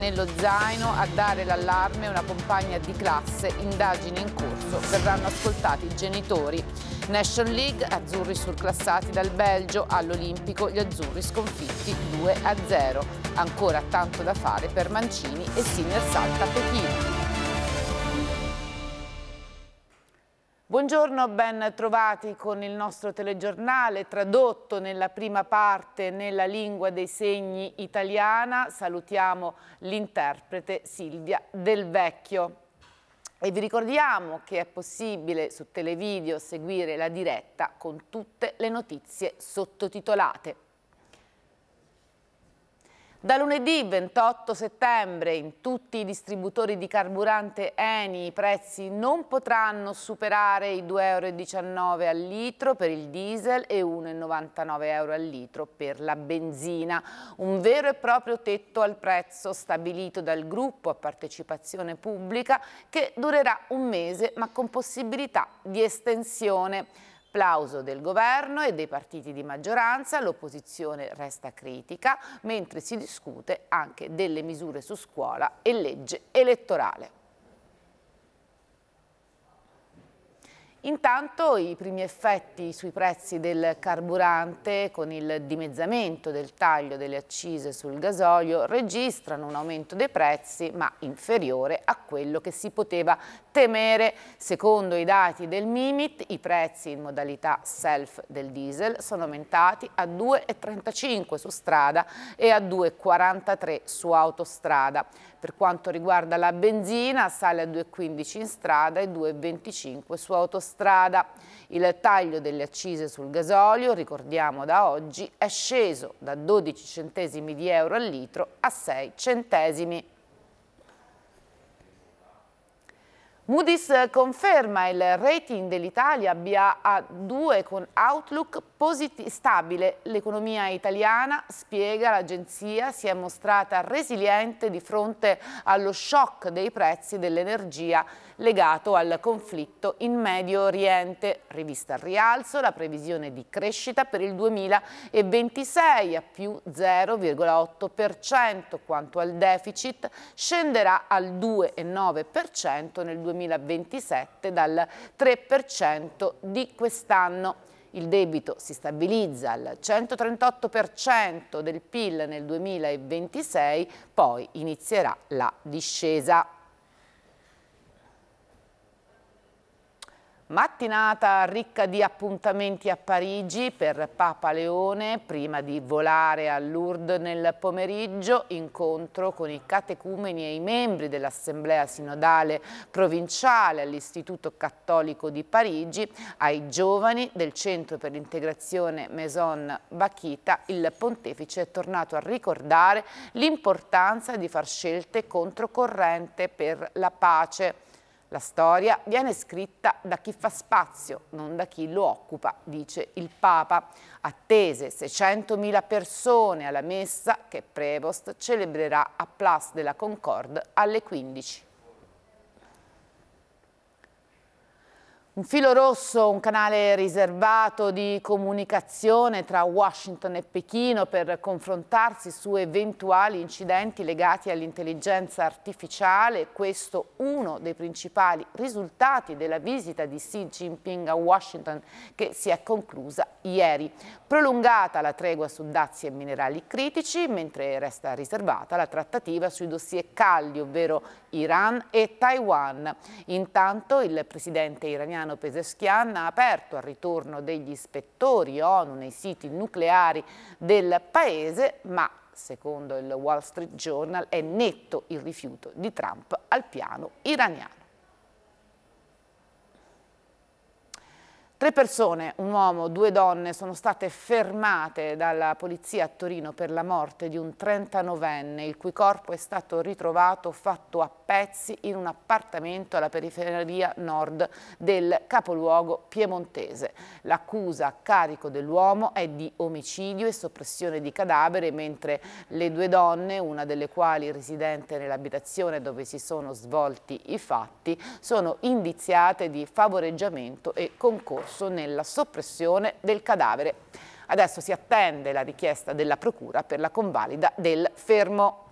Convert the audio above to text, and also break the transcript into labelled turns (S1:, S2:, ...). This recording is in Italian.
S1: Nello zaino a dare l'allarme una compagna di classe, indagini in corso, verranno ascoltati i genitori. Nation League, azzurri surclassati dal Belgio, all'Olimpico gli azzurri sconfitti 2-0. Ancora tanto da fare per Mancini e Sinner salta a Pechino. Buongiorno, ben trovati con il nostro telegiornale tradotto nella prima parte nella lingua dei segni italiana. Salutiamo l'interprete Silvia Del Vecchio e vi ricordiamo che è possibile su Televideo seguire la diretta con tutte le notizie sottotitolate. Da lunedì 28 settembre in tutti i distributori di carburante Eni i prezzi non potranno superare i 2,19 € al litro per il diesel e 1,99 € al litro per la benzina. Un vero e proprio tetto al prezzo stabilito dal gruppo a partecipazione pubblica che durerà un mese ma con possibilità di estensione. Plauso del governo e dei partiti di maggioranza, l'opposizione resta critica, mentre si discute anche delle misure su scuola e legge elettorale. Intanto i primi effetti sui prezzi del carburante con il dimezzamento del taglio delle accise sul gasolio registrano un aumento dei prezzi ma inferiore a quello che si poteva temere. Secondo i dati del Mimit i prezzi in modalità self del diesel sono aumentati a 2,35 € su strada e a 2,43 € su autostrada. Per quanto riguarda la benzina sale a 2,15 € in strada e 2,25 € su autostrada. Il taglio delle accise sul gasolio, ricordiamo da oggi, è sceso da 12 centesimi di euro al litro a 6 centesimi. Moody's conferma il rating dell'Italia Ba2 con outlook stabile. L'economia italiana, spiega l'agenzia, si è mostrata resiliente di fronte allo shock dei prezzi dell'energia legato al conflitto in Medio Oriente. Rivista al rialzo la previsione di crescita per il 2026 a più 0,8%, quanto al deficit scenderà al 2,9% nel 2027 dal 3% di quest'anno. Il debito si stabilizza al 138% del PIL nel 2026, poi inizierà la discesa. Mattinata ricca di appuntamenti a Parigi per Papa Leone, prima di volare a Lourdes nel pomeriggio, incontro con i catecumeni e i membri dell'Assemblea Sinodale Provinciale all'Istituto Cattolico di Parigi, ai giovani del Centro per l'Integrazione Maison Bakhita, il pontefice è tornato a ricordare l'importanza di far scelte controcorrente per la pace. La storia viene scritta da chi fa spazio, non da chi lo occupa, dice il Papa. Attese 600.000 persone alla messa che Prevost celebrerà a Place de la Concorde alle 15. Un filo rosso, un canale riservato di comunicazione tra Washington e Pechino per confrontarsi su eventuali incidenti legati all'intelligenza artificiale. Questo uno dei principali risultati della visita di Xi Jinping a Washington che si è conclusa ieri. Prolungata la tregua su dazi e minerali critici, mentre resta riservata la trattativa sui dossier caldi, ovvero Iran e Taiwan. Intanto il presidente iraniano Pezeshkian ha aperto al ritorno degli ispettori ONU nei siti nucleari del paese, ma secondo il Wall Street Journal è netto il rifiuto di Trump al piano iraniano. 3 persone, un uomo, 2 donne, sono state fermate dalla polizia a Torino per la morte di un 39enne, il cui corpo è stato ritrovato fatto a pezzi in un appartamento alla periferia nord del capoluogo piemontese. L'accusa a carico dell'uomo è di omicidio e soppressione di cadavere, mentre le 2 donne, una delle quali residente nell'abitazione dove si sono svolti i fatti, sono indiziate di favoreggiamento e concorso nella soppressione del cadavere. Adesso si attende la richiesta della Procura per la convalida del fermo.